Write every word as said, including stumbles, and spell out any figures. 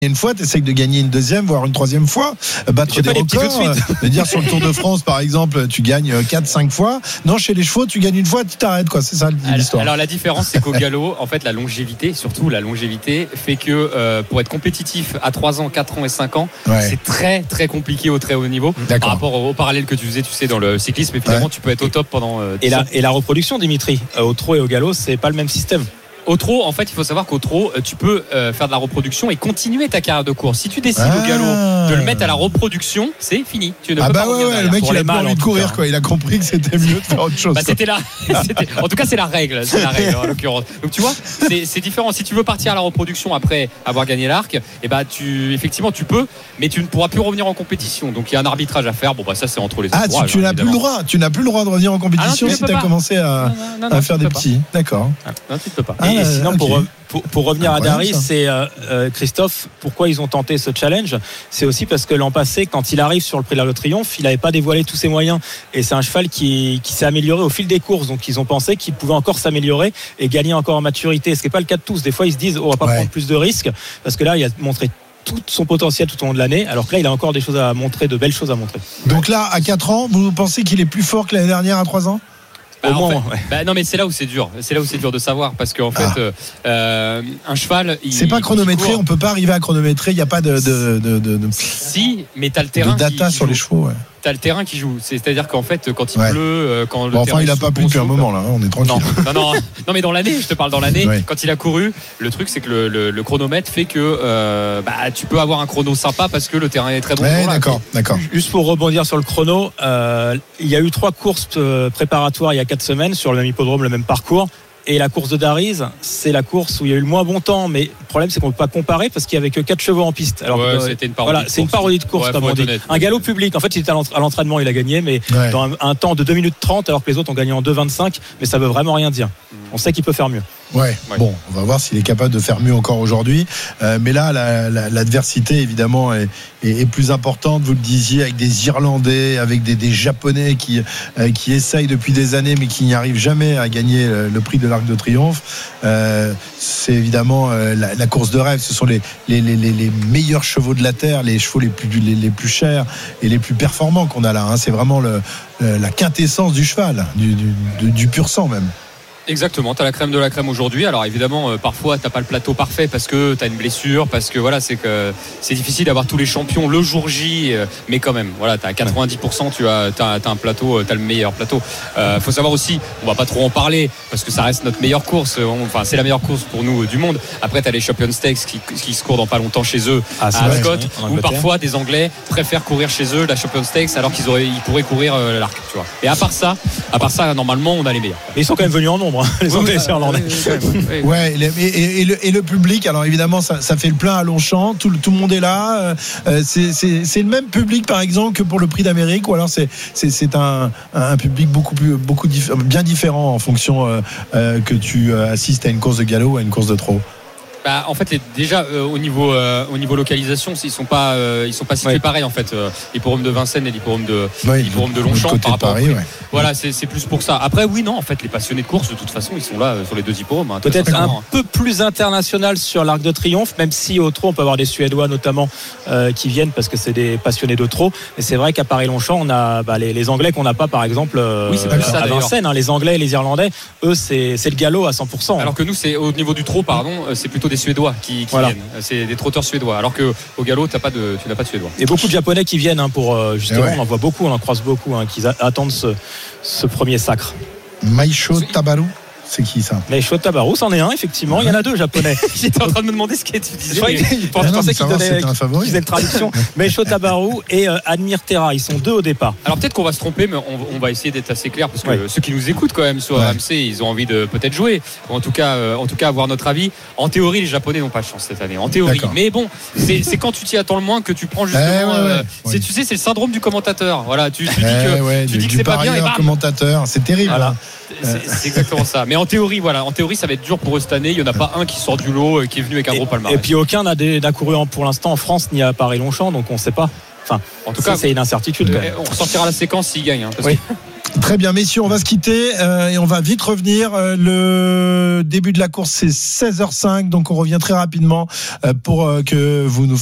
une fois, tu essayes de gagner une deuxième, voire une troisième fois, battre des records. De dire sur le Tour de France, par exemple, tu gagnes quatre cinq fois. Non, chez les chevaux, tu gagnes une fois, tu t'arrêtes, quoi. C'est ça l'histoire. Alors, alors la différence, c'est qu'au galop, en fait, la longévité, surtout la longévité, fait que euh, pour être compétitif à trois ans, quatre ans et cinq ans, ouais. c'est très très compliqué au très haut niveau. D'accord. Par rapport au, au parallèle que tu faisais, tu sais, dans le cyclisme, évidemment, ouais. tu peux être au top pendant. Euh, et, la, et la reproduction, Dimitri, euh, au trot et au galop, c'est pas le même système. Au trot, en fait, il faut savoir qu'au trot, tu peux euh, faire de la reproduction et continuer ta carrière de course. Si tu décides ah. au galop de le mettre à la reproduction, c'est fini. Tu ne ah peux bah pas ouais, ouais, le mec, il a pas envie de courir, cas. quoi. Il a compris que c'était mieux de faire autre chose. Bah, c'était la, c'était, en tout cas, c'est la règle, c'est la règle en l'occurrence. Donc tu vois, c'est, c'est différent. Si tu veux partir à la reproduction après avoir gagné l'arc, et bah tu, effectivement, tu peux, mais tu ne pourras plus revenir en compétition. Donc il y a un arbitrage à faire. Bon bah ça, c'est entre les deux. Ah, tu, tu n'as plus le droit. Tu n'as plus le droit de revenir en compétition ah non, si tu as commencé à, non, non, non, à faire des petits. D'accord. Non, tu ne peux pas. Ah, et sinon, pour Pour, pour revenir à Daris, c'est euh, euh, Christophe, pourquoi ils ont tenté ce challenge ? C'est aussi parce que l'an passé, quand il arrive sur le Prix de l'Arc de Triomphe, il n'avait pas dévoilé tous ses moyens. Et c'est un cheval qui, qui s'est amélioré au fil des courses. Donc ils ont pensé qu'il pouvait encore s'améliorer et gagner encore en maturité. Ce qui n'est pas le cas de tous. Des fois, ils se disent oh, on va pas ouais. prendre plus de risques parce que là, il a montré tout son potentiel tout au long de l'année, alors que là il a encore des choses à montrer, de belles choses à montrer. Donc là, à quatre ans, vous pensez qu'il est plus fort que l'année dernière à trois ans ? Bah, Au moins, fait, ouais. bah, non mais c'est là où c'est dur, c'est là où c'est dur de savoir parce qu'en fait, ah. euh, un cheval, il, c'est pas chronométré, on peut pas arriver à chronométrer, il y a pas de, de, de, de, de si, mais t'as le terrain, de data qui, qui sur joue. Les chevaux. Ouais. T'as le terrain qui joue, c'est-à-dire qu'en fait quand il ouais. pleut, quand le bon, terrain enfin il a pas plu depuis un moment là, on est tranquille. Non, non, non, non mais dans l'année, je te parle dans l'année, ouais. quand il a couru, le truc c'est que le, le, le chronomètre fait que euh, bah, tu peux avoir un chrono sympa parce que le terrain est très bon. Ouais, d'accord, d'accord. Juste pour rebondir sur le chrono, euh, il y a eu trois courses préparatoires il y a quatre semaines sur le même hippodrome, le même parcours. Et la course de Daris, c'est la course où il y a eu le moins bon temps, mais le problème c'est qu'on ne peut pas comparer parce qu'il y avait que quatre chevaux en piste. Alors, ouais, euh, c'était une parodie voilà, c'est une parodie de course, ouais, comme on dit. Honnête, un galop public. En fait, il était à l'entraînement, il a gagné, mais ouais. dans un, un temps de deux minutes trente, alors que les autres ont gagné en deux vingt-cinq. Mais ça veut vraiment rien dire. On sait qu'il peut faire mieux. Ouais. ouais. Bon, on va voir s'il est capable de faire mieux encore aujourd'hui. Euh, mais là, la, la, l'adversité évidemment est, est, est plus importante. Vous le disiez, avec des Irlandais, avec des, des Japonais qui euh, qui essayent depuis des années, mais qui n'y arrivent jamais à gagner le, le prix de l'Arc de Triomphe. Euh, c'est évidemment euh, la, la course de rêve. Ce sont les, les les les meilleurs chevaux de la terre, les chevaux les plus les, les plus chers et les plus performants qu'on a là. Hein. C'est vraiment le, le, la quintessence du cheval, du, du, du, du pur sang même. Exactement, tu as la crème de la crème aujourd'hui. Alors évidemment, euh, parfois tu n'as pas le plateau parfait parce que tu as une blessure, parce que voilà, c'est que c'est difficile d'avoir tous les champions le jour J, euh, mais quand même, voilà, tu as quatre-vingt-dix pour cent, tu as, t'as, t'as un plateau, tu as le meilleur plateau. Euh, faut savoir aussi, on va pas trop en parler parce que ça reste notre meilleure course, on, enfin c'est la meilleure course pour nous euh, du monde. Après tu as les Champion Stakes qui, qui se courent dans pas longtemps chez eux ah, à Ascot, où parfois des Anglais préfèrent courir chez eux la Champion Stakes alors qu'ils auraient, ils pourraient courir euh, l'Arc, tu vois. Et à part ça, à part ça, normalement on a les meilleurs. Mais ils sont quand même venus en nombre. Les Anglais et Irlandais. Ouais, et, et, et, le, et le public, alors évidemment, ça, ça fait le plein à Longchamp, tout, tout le monde est là. Euh, c'est, c'est, c'est le même public, par exemple, que pour le Prix d'Amérique, ou alors c'est, c'est, c'est un, un public beaucoup plus, beaucoup dif- bien différent en fonction euh, euh, que tu assistes à une course de galop ou à une course de trot. Bah, en fait, les, déjà euh, au niveau euh, au niveau localisation, ils sont pas euh, ils sont pas situés ouais. pareil en fait. Euh, l'hippodrome de Vincennes et l'hippodrome de ouais, l'hippodrome de Longchamp par rapport. Paris, ouais. Voilà, c'est, c'est plus pour ça. Après, oui, non, en fait, les passionnés de course, de toute façon, ils sont là euh, sur les deux hippodromes. Hein, peut-être un hein. peu plus international sur l'Arc de Triomphe, même si au trot, on peut avoir des Suédois notamment euh, qui viennent parce que c'est des passionnés de trot. Mais c'est vrai qu'à Paris-Longchamp, on a bah, les, les Anglais qu'on n'a pas, par exemple, euh, oui, c'est plus ça, à Vincennes. Hein, les Anglais et les Irlandais, eux, c'est, c'est le galop à cent pour cent. Alors hein. que nous, c'est au niveau du trot, pardon, c'est plutôt des Suédois qui Voilà. Viennent. C'est des trotteurs suédois. Alors que au galop, t'as pas de, tu n'as pas de Suédois. Et beaucoup de Japonais qui viennent hein, pour justement, ouais. on en voit beaucoup, on en croise beaucoup, hein, qui a, attendent ce, ce premier sacre. Maisho Tabaru. C'est qui ça? Maisho Tabaru, c'en est un, effectivement. Ouais. Il y en a deux japonais. J'étais en train de me demander ce que tu disais. Je croyais qu'ils pensaient qu'ils donnaient une traduction. Maisho Tabaru et euh, Admire Terra, ils sont deux au départ. Alors peut-être qu'on va se tromper, mais on, on va essayer d'être assez clair parce que ouais. ceux qui nous écoutent quand même sur ouais. R M C, ils ont envie de peut-être jouer, ou en tout cas, euh, en tout cas avoir notre avis. En théorie, les Japonais n'ont pas de chance cette année. En théorie, D'accord. mais bon, c'est, c'est quand tu t'y attends le moins que tu prends justement. Eh ouais, ouais. Euh, c'est, tu sais, c'est le syndrome du commentateur. Voilà, tu, tu dis que, eh ouais, tu du, dis que c'est pas bien. Et bam, commentateur, c'est terrible. Voilà. C'est, c'est exactement ça. Mais en théorie, voilà, en théorie, ça va être dur pour eux cette année. Il n'y en a pas un qui sort du lot, qui est venu avec un et, gros palmarès. Et puis aucun n'a, des, n'a couru en, pour l'instant en France ni à Paris-Longchamp, donc on ne sait pas. Enfin, en tout ça, cas, c'est une incertitude. Quand même. On ressortira la séquence s'il gagne. Hein, parce oui. que... Très bien, messieurs, on va se quitter euh, et on va vite revenir. Euh, le début de la course, c'est seize heures cinq, donc on revient très rapidement euh, pour euh, que vous nous